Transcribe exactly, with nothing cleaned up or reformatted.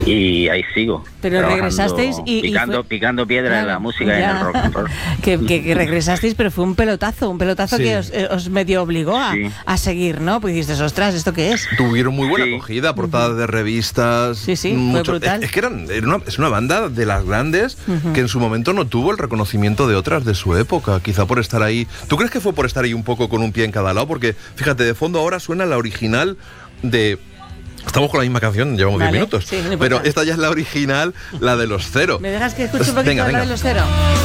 y ahí sigo. Pero regresasteis y... Picando, y fue... picando piedra claro, en la música ya. Y en el rock and roll. que, que, que regresasteis, pero fue un pelotazo, un pelotazo sí. que os, eh, os medio obligó a, sí. a seguir, ¿no? Pues dijisteis, ostras, ¿esto qué es? Tuvieron muy buena sí. acogida, portadas uh-huh. de revistas. Sí, sí, mucho, fue brutal. Es, es que eran, era una, es una banda de las grandes uh-huh. que en su momento no tuvo el reconocimiento de otras de su época, quizá por estar ahí. ¿Tú crees que fue por estar ahí un poco con un pie en cada lado? Porque, fíjate, de fondo ahora suena la original de... Estamos con la misma canción, llevamos diez vale, minutos. Sí, no pero esta ya es la original, la de los Cero. ¿Me dejas que escuche un poquito venga, la venga. de los Cero?